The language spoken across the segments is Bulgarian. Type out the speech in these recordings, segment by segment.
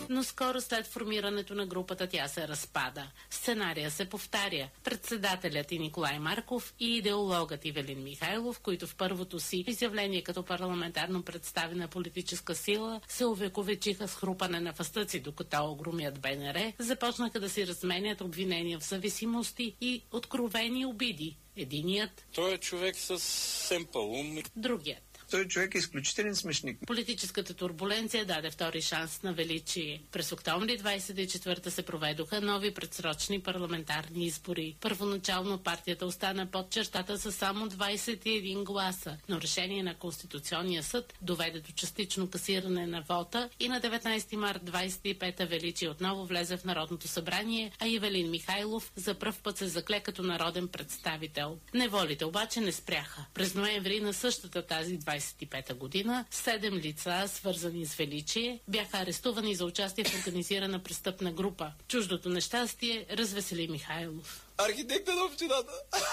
Но скоро след формирането на групата тя се разпада. Сценария се повтаря. Председателят и Николай Марков и идеологът Ивелин Михайлов, които в първото си изявление като парламентарно представена политическа сила се увековечиха с хрупане на фъстъци, докато огромят БНР, започнаха да си разменят обвинения в зависимости и откровени обиди. Единият, той е човек с семпъл ум. Другият. Той човек е изключителен смешник. Политическата турбуленция даде втори шанс на величие. През октомври 24 се проведоха нови предсрочни парламентарни избори. Първоначално партията остана под чертата с само 21 гласа, но решение на Конституционния съд доведе до частично касиране на вота и на 19 март 25-та величие отново влезе в Народното събрание, а Ивелин Михайлов за пръв път се закле като народен представител. Неволите обаче не спряха. През ноември на същата тази 25-та година 7 лица, свързани с величие, бяха арестувани за участие в организирана престъпна група. Чуждото нещастие развесели Михайлов. Архитекта на общината!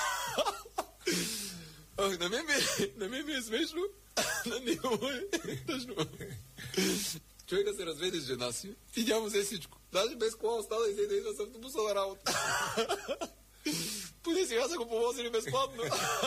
На мен ми е смешно. На него е тъжно. Човека се разведе с жена си и тя му взе всичко. Даже без кола остана и се идва с автобуса на работа. Поне сега са го повозили безплатно.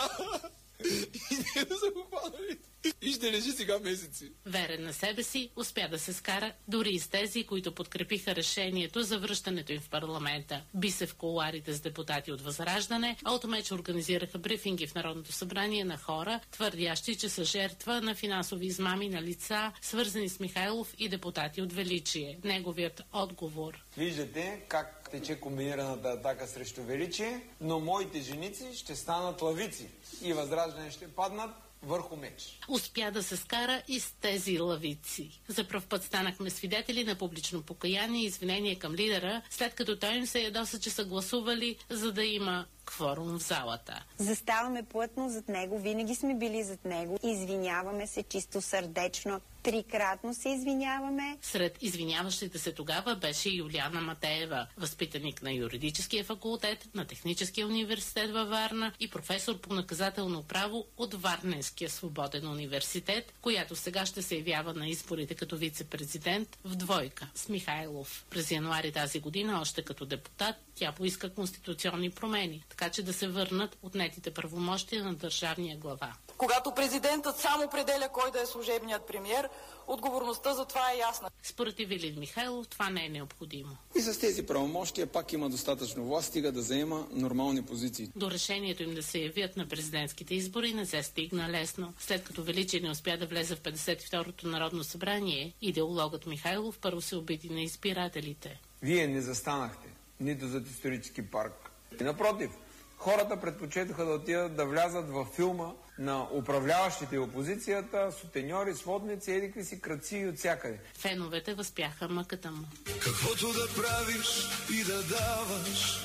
И не да са го хванали. И ще лежи сега месеци. Верен на себе си, успя да се скара дори и с тези, които подкрепиха решението за връщането им в парламента. Би се в кулоарите с депутати от Възраждане, а от меч организираха брифинги в Народното събрание на хора, твърдящи, че са жертва на финансови измами на лица, свързани с Михайлов и депутати от Величие. Неговият отговор. Виждате как тече комбинираната атака срещу Величие, но моите женици ще станат лавици и Възраждане ще паднат върху меч. Успя да се скара и с тези лавици. За пръв път станахме свидетели на публично покаяние и извинение към лидера, след като той им се ядоса, че са гласували, за да има кворум в залата. Заставаме плътно зад него, винаги сме били зад него. Извиняваме се чисто сърдечно. 3-кратно се извиняваме. Сред извиняващите се тогава беше Юлиана Матеева, възпитаник на юридическия факултет на Техническия университет във Варна и професор по наказателно право от Варненския свободен университет, която сега ще се явява на изборите като вице-президент в двойка с Михайлов. През януари тази година, още като депутат, тя поиска конституционни промени, така че да се върнат отнетите правомощия на държавния глава. Когато президентът сам определя кой да е служебният премиер, отговорността за това е ясна. Според Ивелин Михайлов това не е необходимо. И с тези правомощия пак има достатъчно власт, стига да заема нормални позиции. До решението им да се явят на президентските избори не се стигна лесно. След като Величие не успя да влезе в 52-то Народно събрание, идеологът Михайлов първо се обиди на избирателите. Вие не застанахте нито зад исторически парк. И напротив, хората предпочетоха да отидат да влязат във филма на управляващите и опозицията, сутеньори, сводници, едикви си крадци и от всякъде. Феновете възпяха мъката му. Каквото да правиш и да даваш,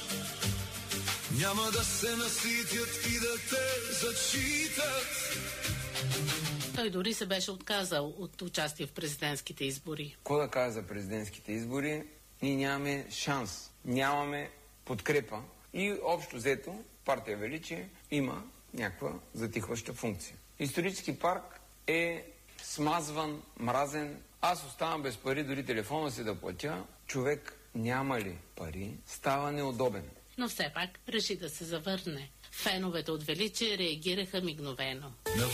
няма да се наситят и да те зачитат. Той дори се беше отказал от участие в президентските избори. Какво да кажа за президентските избори? Ние нямаме шанс, нямаме подкрепа и общо взето партия Величие има някаква затихваща функция. Исторически парк е смазван, мразен. Аз оставам без пари, дори телефона си да платя. Човек няма ли пари, става неудобен. Но все пак реши да се завърне. Феновете от Величие реагираха мигновено.